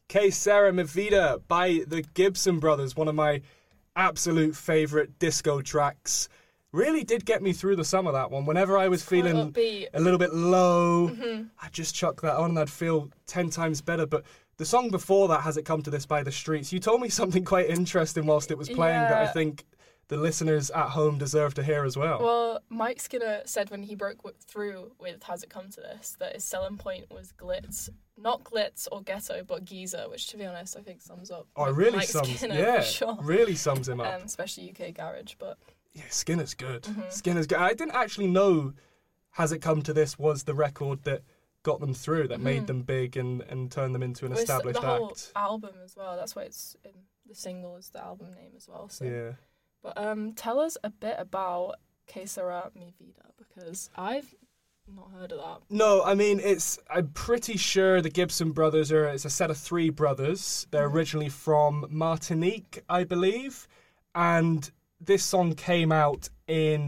Que Sera Mi Vida by the Gibson Brothers, one of my absolute favourite disco tracks. Really did get me through the summer, that one. Whenever I was feeling a little bit low, I'd just chuck that on and I'd feel 10 times better. But the song before that, Has It Come to This by The Streets, you told me something quite interesting whilst it was playing that I think the listeners at home deserve to hear as well. Well, Mike Skinner said when he broke through with Has It Come to This that his selling point was glitz. Not glitz or ghetto, but geezer, which, to be honest, I think sums up. Oh, it really Mike sums, Skinner, for sure. really sums him up. Especially UK garage, but... Yeah, Skinner's good. Skinner's good. I didn't actually know Has It Come to This was the record that got them through, that made them big and turned them into an established the whole act. album as well. That's why it's in the single is the album name as well. So. Yeah. But tell us a bit about Que Sera Mi Vida, because I've not heard of that. No, I mean, I'm pretty sure the Gibson Brothers it's a set of 3 brothers. They're originally from Martinique, I believe. And this song came out in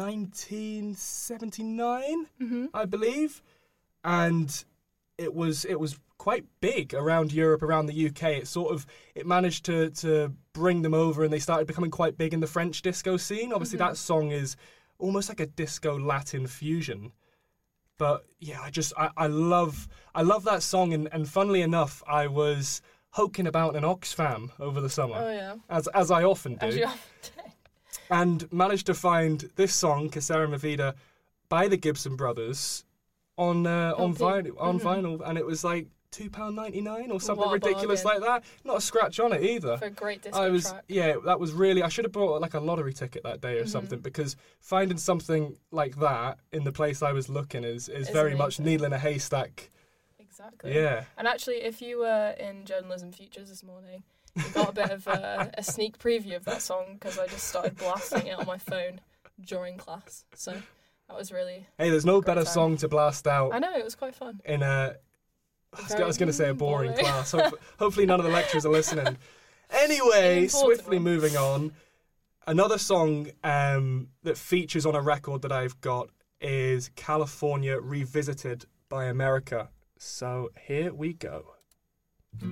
1979, I believe. And it was quite big around Europe, around the UK. It managed to bring them over, and they started becoming quite big in the French disco scene. Obviously, that song is almost like a disco Latin fusion. But yeah, I love that song, and funnily enough, I was hoking about in Oxfam over the summer. Oh yeah, as I often do. As you often do. And managed to find this song, Que Sera Mi Vida, by the Gibson Brothers on vinyl, and it was like £2.99 or something ridiculous like that. Not a scratch on it either. For a great disco track. Yeah, that was really... I should have bought like a lottery ticket that day or something, because finding something like that in the place I was looking is very amazing. much needle in a haystack. Exactly. Yeah. And actually, if you were in Journalism Futures this morning, you got a bit of a sneak preview of that song, because I just started blasting it on my phone during class. So that was really... Hey, there's no better song to blast out. I know, it was quite fun. In I was going to say a boring class. Hopefully none of the lecturers are listening. Anyway, swiftly moving on. Another song that features on a record that I've got is California Revisited by America. So here we go.